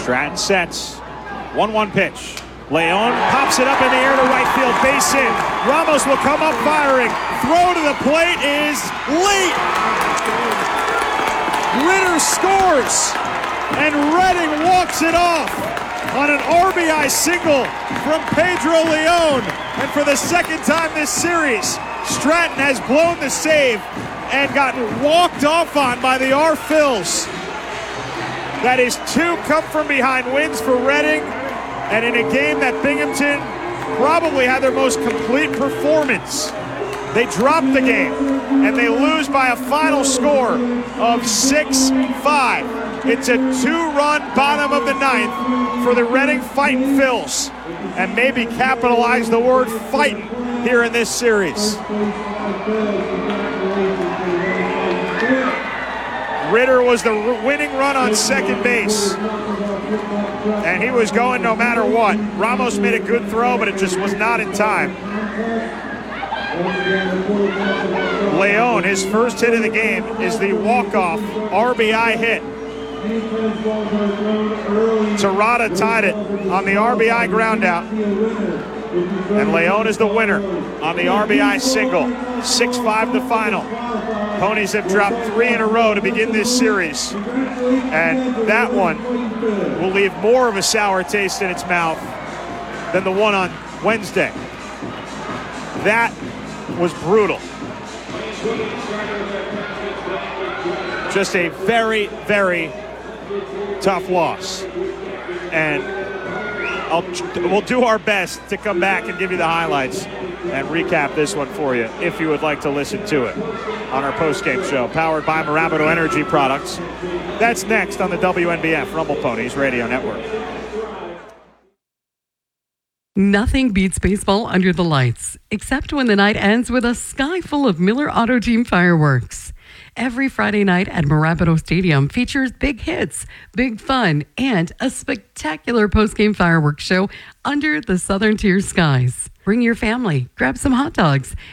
Stratton sets. 1-1 pitch. Leon pops it up in the air to right field, base hit. Ramos will come up firing. Throw to the plate is late. Ritter scores, and Redding walks it off on an RBI single from Pedro Leon. And for the second time this series, Stratton has blown the save and gotten walked off on by the R-Phils. That is 2 come-from-behind wins for Redding, and in a game that Binghamton probably had their most complete performance. They drop the game, and they lose by a final score of 6-5. It's a 2-run bottom of the 9th for the Reading Fightin' Phils, and maybe capitalize the word fightin' here in this series. Ritter was the winning run on second base, and he was going no matter what. Ramos made a good throw, but it just was not in time. Leon, his first hit of the game, is the walk-off RBI hit. Terada tied it on the RBI groundout, and Leon is the winner on the RBI single. 6-5 the final. Ponies have dropped 3 in a row to begin this series, and that one will leave more of a sour taste in its mouth than the one on Wednesday. That was brutal. Just a very, very tough loss. And we'll do our best to come back and give you the highlights and recap this one for you if you would like to listen to it on our post-game show, powered by Marabito Energy Products. That's next on the WNBF Rumble Ponies Radio Network. Nothing beats baseball under the lights, except when the night ends with a sky full of Miller Auto Team fireworks. Every Friday night at Marabito Stadium features big hits, big fun, and a spectacular post-game fireworks show under the Southern Tier skies. Bring your family, grab some hot dogs,